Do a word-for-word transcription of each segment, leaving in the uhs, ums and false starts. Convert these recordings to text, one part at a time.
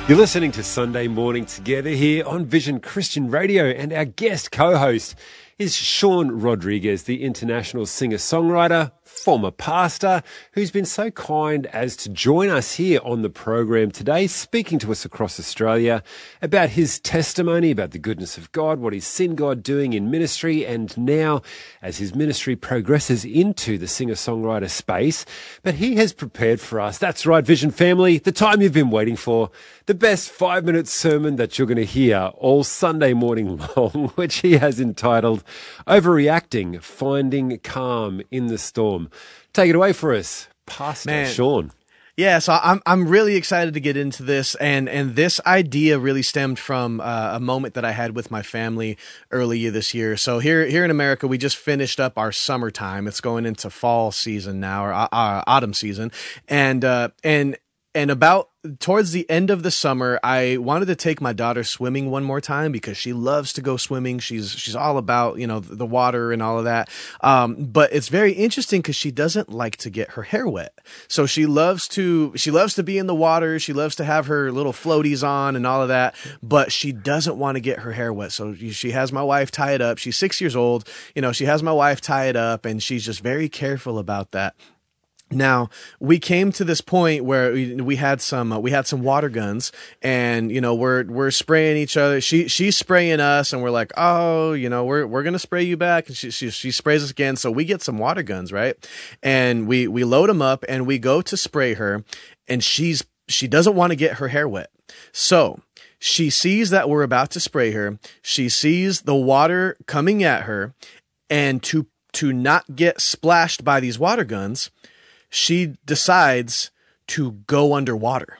You're listening to Sunday Morning Together here on Vision Christian Radio, and our guest co-host is Sean Rodriguez, the international singer-songwriter, former pastor, who's been so kind as to join us here on the program today, speaking to us across Australia about his testimony, about the goodness of God, what he's seen God doing in ministry, and now as his ministry progresses into the singer-songwriter space. But he has prepared for us, that's right, Vision family, the time you've been waiting for, the best five-minute sermon that you're going to hear all Sunday morning long, which he has entitled Overreacting, Finding Calm in the Storm. Take it away for us, Pastor Man. Sean. Yeah, so I'm I'm really excited to get into this, and and this idea really stemmed from uh, a moment that I had with my family earlier this year. So here here in America, we just finished up our summertime. It's going into fall season now, or uh, autumn season, and uh, and and about towards the end of the summer, I wanted to take my daughter swimming one more time because she loves to go swimming. She's she's all about, you know, the water and all of that. Um, but it's very interesting because she doesn't like to get her hair wet. So she loves to she loves to be in the water. She loves to have her little floaties on and all of that. But she doesn't want to get her hair wet. So she has my wife tie it up. She's six years old. You know, she has my wife tie it up, and she's just very careful about that. Now, we came to this point where we, we had some uh, we had some water guns, and you know we're we're spraying each other. She she's spraying us, and we're like, oh, you know, we're we're gonna spray you back, and she she she sprays us again. So we get some water guns, right? And we we load them up, and we go to spray her, and she's she doesn't want to get her hair wet, so she sees that we're about to spray her. She sees the water coming at her, and to to not get splashed by these water guns, she decides to go underwater.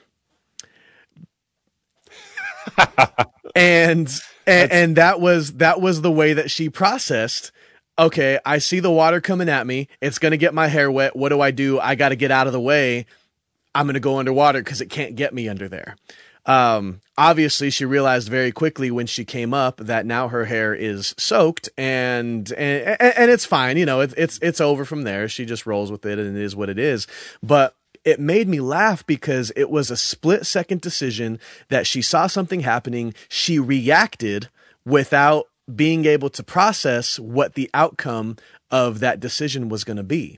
and, and and that was that was the way that she processed, okay, I see the water coming at me. It's going to get my hair wet. What do I do? I got to get out of the way. I'm going to go underwater because it can't get me under there. Um, obviously she realized very quickly when she came up that now her hair is soaked, and, and, and it's fine. You know, it, it's, it's over from there. She just rolls with it, and it is what it is. But it made me laugh because it was a split second decision that she saw something happening. She reacted without being able to process what the outcome of that decision was going to be.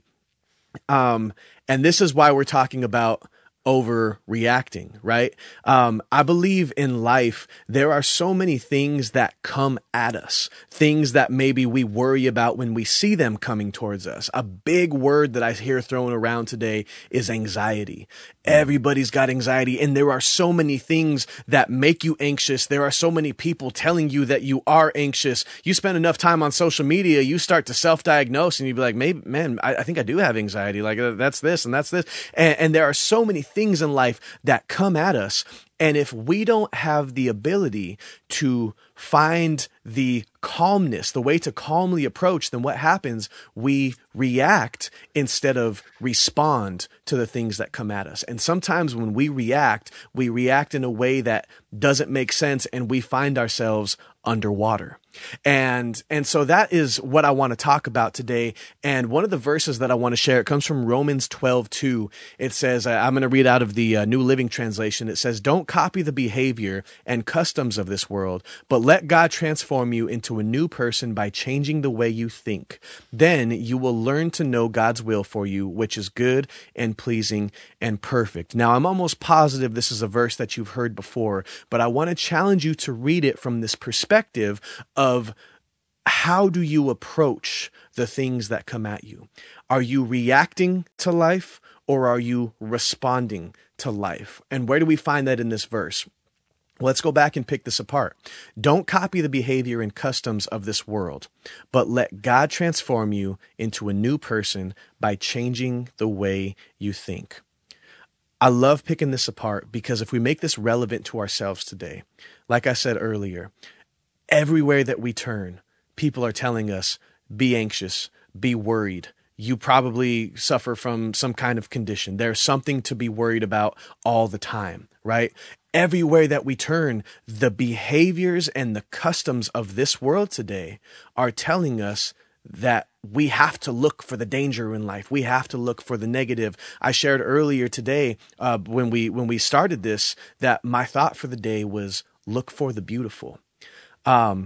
Um, and this is why we're talking about overreacting, right? Um, I believe in life, there are so many things that come at us, things that maybe we worry about when we see them coming towards us. A big word that I hear thrown around today is anxiety. Everybody's got anxiety, and there are so many things that make you anxious. There are so many people telling you that you are anxious. You spend enough time on social media, you start to self-diagnose, and you be like, maybe, man, I, I think I do have anxiety. Like uh, that's this and that's this. And, and there are so many things in life that come at us. And if we don't have the ability to find the calmness, the way to calmly approach, then what happens? We react instead of respond to the things that come at us. And sometimes when we react, we react in a way that doesn't make sense, and we find ourselves underwater. And, and so that is what I want to talk about today. And one of the verses that I want to share, it comes from Romans twelve two. It says, I'm going to read out of the uh, New Living Translation. It says, don't copy the behavior and customs of this world, but let God transform you into a new person by changing the way you think. Then you will learn to know God's will for you, which is good and pleasing and perfect. Now, I'm almost positive this is a verse that you've heard before, but I want to challenge you to read it from this perspective of how do you approach the things that come at you? Are you reacting to life, or are you responding to life? And where do we find that in this verse? Let's go back and pick this apart. Don't copy the behavior and customs of this world, but let God transform you into a new person by changing the way you think. I love picking this apart because if we make this relevant to ourselves today, like I said earlier, everywhere that we turn, people are telling us, be anxious, be worried. You probably suffer from some kind of condition. There's something to be worried about all the time, right? Everywhere that we turn, the behaviors and the customs of this world today are telling us that we have to look for the danger in life. We have to look for the negative. I shared earlier today, uh, when we, when we started this, that my thought for the day was look for the beautiful. Um,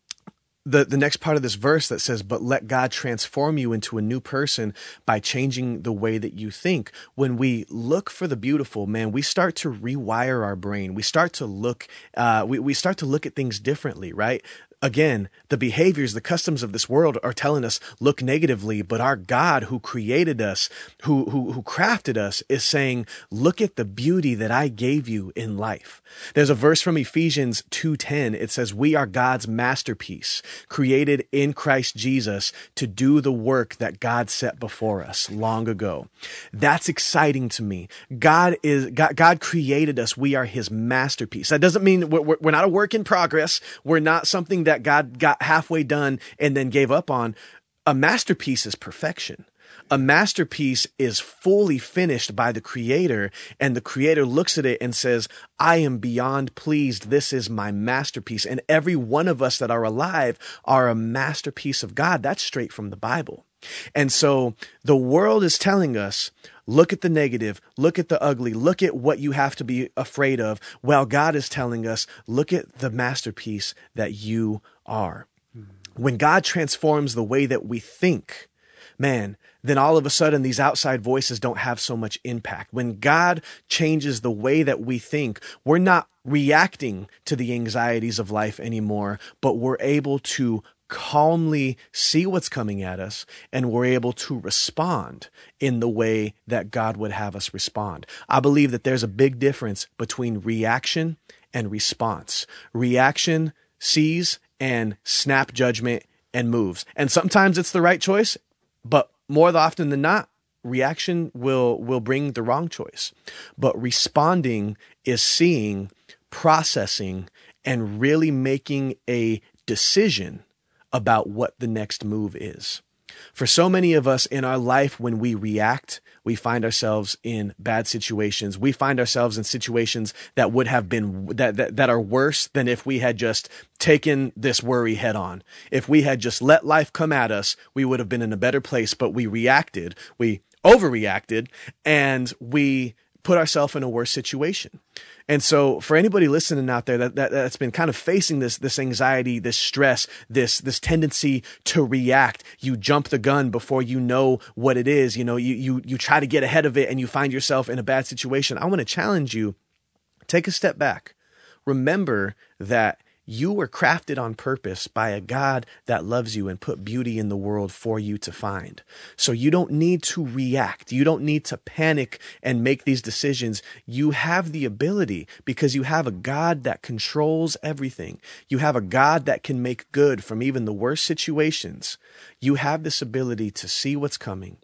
The the next part of this verse that says, but let God transform you into a new person by changing the way that you think. When we look for the beautiful, man, we start to rewire our brain. We start to look, uh, we, we start to look at things differently, right? Again, the behaviors, the customs of this world are telling us look negatively, but our God who created us, who, who, who crafted us is saying, look at the beauty that I gave you in life. There's a verse from Ephesians two ten. It says, we are God's masterpiece, created in Christ Jesus to do the work that God set before us long ago. That's exciting to me. God is, God, God created us. We are his masterpiece. That doesn't mean we're, we're not a work in progress. We're not something that God got halfway done and then gave up on. A masterpiece is perfection. A masterpiece is fully finished by the creator, and the creator looks at it and says, I am beyond pleased. This is my masterpiece. And every one of us that are alive are a masterpiece of God. That's straight from the Bible. And so the world is telling us, look at the negative, look at the ugly, look at what you have to be afraid of, while God is telling us, look at the masterpiece that you are. When God transforms the way that we think, man, then all of a sudden these outside voices don't have so much impact. When God changes the way that we think, we're not reacting to the anxieties of life anymore, but we're able to calmly see what's coming at us, and we're able to respond in the way that God would have us respond. I believe that there's a big difference between reaction and response. Reaction sees and snap judgment and moves. And sometimes it's the right choice, but more often than not, reaction will, will bring the wrong choice. But responding is seeing, processing, and really making a decision about what the next move is. For so many of us in our life, when we react, we find ourselves in bad situations. We find ourselves in situations that would have been, that, that, that are worse than if we had just taken this worry head on. If we had just let life come at us, we would have been in a better place, but we reacted, we overreacted, and we put ourselves in a worse situation. And so for anybody listening out there that, that, that's been kind of facing this, this anxiety, this stress, this, this tendency to react, you jump the gun before you know what it is. You know, you, you, you try to get ahead of it and you find yourself in a bad situation. I want to challenge you. Take a step back. Remember that you were crafted on purpose by a God that loves you and put beauty in the world for you to find. So you don't need to react. You don't need to panic and make these decisions. You have the ability, because you have a God that controls everything. You have a God that can make good from even the worst situations. You have this ability to see what's coming,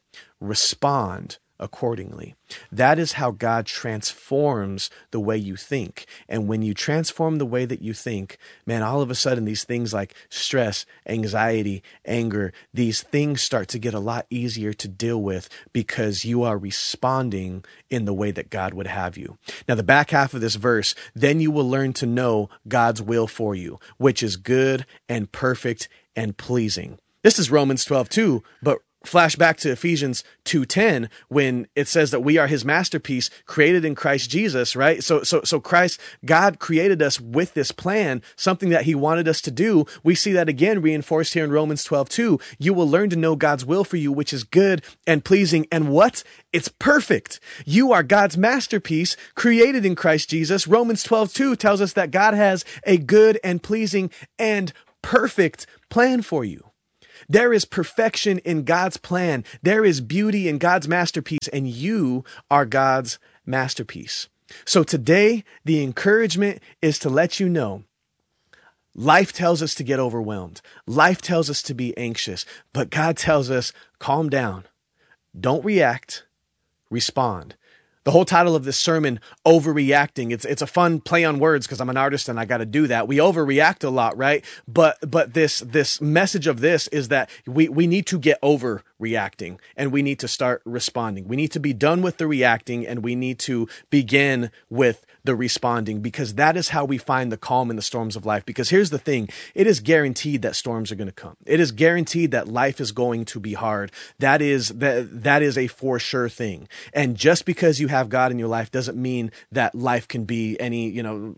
respond accordingly. That is how God transforms the way you think. And when you transform the way that you think, man, all of a sudden these things like stress, anxiety, anger, these things start to get a lot easier to deal with because you are responding in the way that God would have you. Now, the back half of this verse, then you will learn to know God's will for you, which is good and perfect and pleasing. This is Romans twelve two, but flash back to Ephesians two ten when it says that we are his masterpiece created in Christ Jesus, right? So, so, so Christ, God created us with this plan, something that he wanted us to do. We see that again reinforced here in Romans twelve two. You will learn to know God's will for you, which is good and pleasing. And what? It's perfect. You are God's masterpiece created in Christ Jesus. Romans twelve two tells us that God has a good and pleasing and perfect plan for you. There is perfection in God's plan. There is beauty in God's masterpiece, and you are God's masterpiece. So today, the encouragement is to let you know, life tells us to get overwhelmed. Life tells us to be anxious, but God tells us, calm down. Don't react, respond. The whole title of this sermon, Overreacting, it's it's a fun play on words because I'm an artist and I got to do that. We overreact a lot, right? But but this this message of this is that we, we need to get over reacting and we need to start responding. We need to be done with the reacting and we need to begin with the responding, because that is how we find the calm in the storms of life. Because here's the thing, it is guaranteed that storms are going to come. It is guaranteed that life is going to be hard. That is that that is a for sure thing. And just because you have God in your life doesn't mean that life can be any, you know,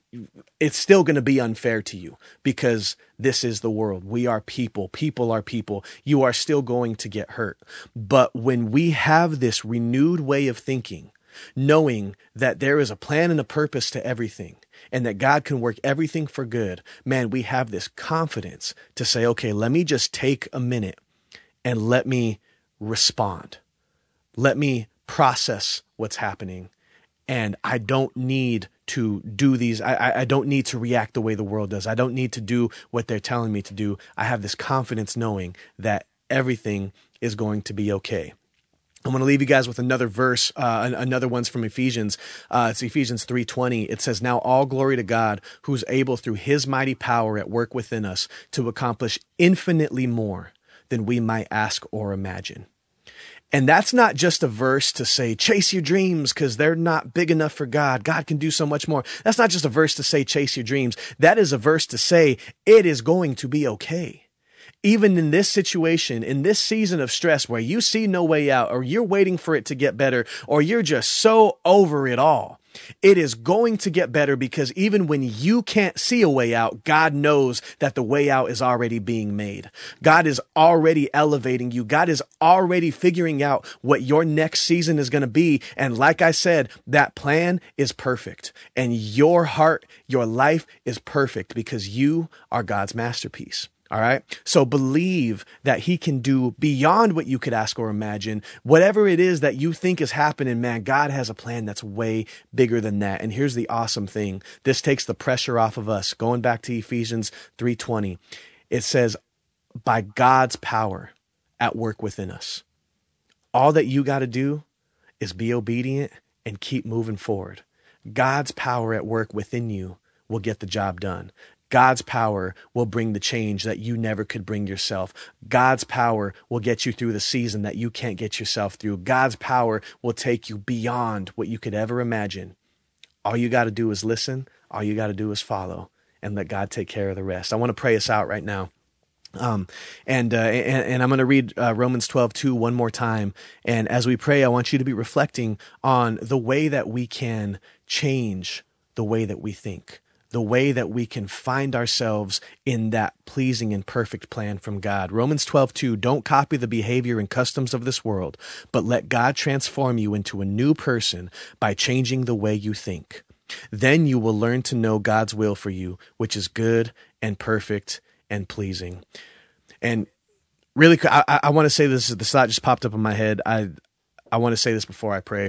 it's still going to be unfair to you, because this is the world. We are people. People are people. You are still going to get hurt. But when we have this renewed way of thinking, knowing that there is a plan and a purpose to everything and that God can work everything for good, man, we have this confidence to say, okay, let me just take a minute and let me respond. Let me process what's happening. And I don't need to do these. I, I don't need to react the way the world does. I don't need to do what they're telling me to do. I have this confidence knowing that everything is going to be okay. I'm going to leave you guys with another verse. Uh, another one's from Ephesians. Uh, it's Ephesians three twenty. It says, "Now all glory to God, who's able through his mighty power at work within us to accomplish infinitely more than we might ask or imagine." And that's not just a verse to say, chase your dreams because they're not big enough for God. God can do so much more. That's not just a verse to say, chase your dreams. That is a verse to say, it is going to be okay. Even in this situation, in this season of stress where you see no way out, or you're waiting for it to get better, or you're just so over it all, it is going to get better, because even when you can't see a way out, God knows that the way out is already being made. God is already elevating you. God is already figuring out what your next season is going to be. And like I said, that plan is perfect. And your heart, your life is perfect because you are God's masterpiece. All right. So believe that he can do beyond what you could ask or imagine. Whatever it is that you think is happening, man, God has a plan that's way bigger than that. And here's the awesome thing. This takes the pressure off of us. Going back to Ephesians three twenty, it says, by God's power at work within us. All that you got to do is be obedient and keep moving forward. God's power at work within you will get the job done. God's power will bring the change that you never could bring yourself. God's power will get you through the season that you can't get yourself through. God's power will take you beyond what you could ever imagine. All you got to do is listen. All you got to do is follow and let God take care of the rest. I want to pray us out right now. Um, and, uh, and, and I'm going to read uh, Romans twelve two one more time. And as we pray, I want you to be reflecting on the way that we can change the way that we think. The way that we can find ourselves in that pleasing and perfect plan from God. Romans twelve two, don't copy the behavior and customs of this world, but let God transform you into a new person by changing the way you think. Then you will learn to know God's will for you, which is good and perfect and pleasing. And really, I, I want to say this, this thought just popped up in my head. I, I want to say this before I pray.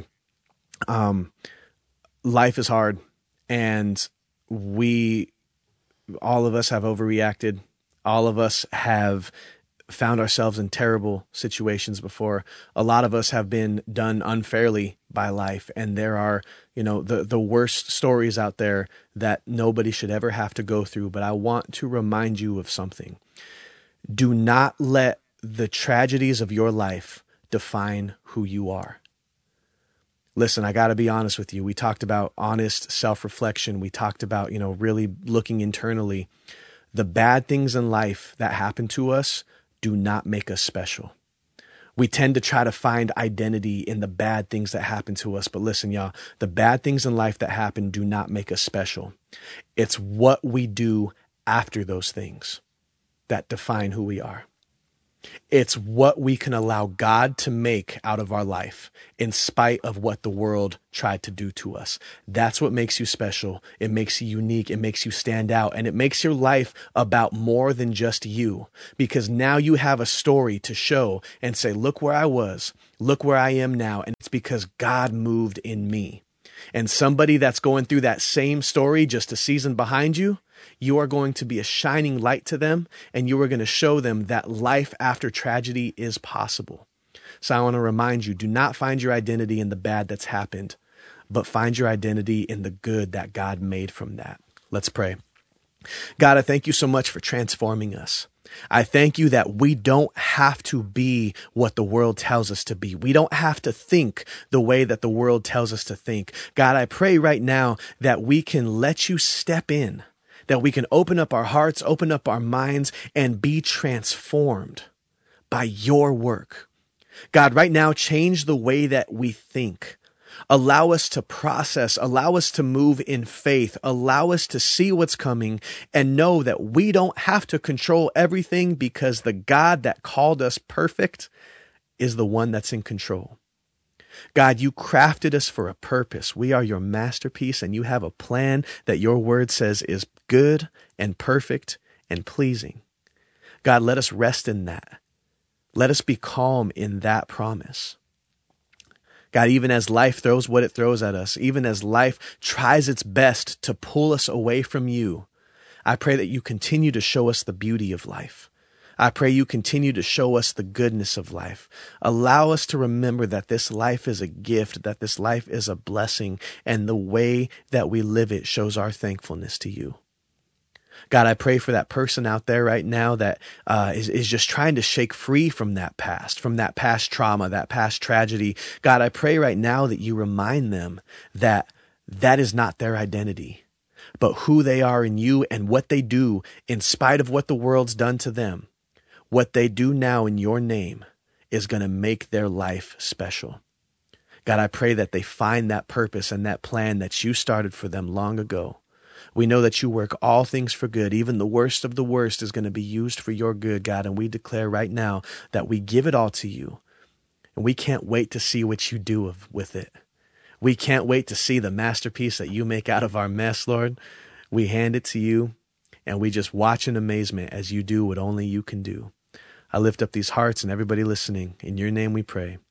Um, life is hard, and we, all of us have overreacted. All of us have found ourselves in terrible situations before. A lot of us have been done unfairly by life. And there are, you know, the, the worst stories out there that nobody should ever have to go through. But I want to remind you of something. Do not let the tragedies of your life define who you are. Listen, I got to be honest with you. We talked about honest self-reflection. We talked about, you know, really looking internally. The bad things in life that happen to us do not make us special. We tend to try to find identity in the bad things that happen to us. But listen, y'all, the bad things in life that happen do not make us special. It's what we do after those things that define who we are. It's what we can allow God to make out of our life in spite of what the world tried to do to us. That's what makes you special. It makes you unique. It makes you stand out. And it makes your life about more than just you, because now you have a story to show and say, look where I was. Look where I am now. And it's because God moved in me. And somebody that's going through that same story just a season behind you, you are going to be a shining light to them, and you are going to show them that life after tragedy is possible. So I want to remind you, do not find your identity in the bad that's happened, but find your identity in the good that God made from that. Let's pray. God, I thank you so much for transforming us. I thank you that we don't have to be what the world tells us to be. We don't have to think the way that the world tells us to think. God, I pray right now that we can let you step in, that we can open up our hearts, open up our minds, and be transformed by your work. God, right now, change the way that we think. Allow us to process, allow us to move in faith, allow us to see what's coming and know that we don't have to control everything because the God that called us perfect is the one that's in control. God, you crafted us for a purpose. We are your masterpiece and you have a plan that your word says is good and perfect and pleasing. God, let us rest in that. Let us be calm in that promise. God, even as life throws what it throws at us, even as life tries its best to pull us away from you, I pray that you continue to show us the beauty of life. I pray you continue to show us the goodness of life. Allow us to remember that this life is a gift, that this life is a blessing, and the way that we live it shows our thankfulness to you. God, I pray for that person out there right now that uh, is, is just trying to shake free from that past, from that past trauma, that past tragedy. God, I pray right now that you remind them that that is not their identity, but who they are in you and what they do in spite of what the world's done to them. What they do now in your name is going to make their life special. God, I pray that they find that purpose and that plan that you started for them long ago. We know that you work all things for good. Even the worst of the worst is going to be used for your good, God. And we declare right now that we give it all to you. And we can't wait to see what you do with it. We can't wait to see the masterpiece that you make out of our mess, Lord. We hand it to you and we just watch in amazement as you do what only you can do. I lift up these hearts and everybody listening. In your name we pray.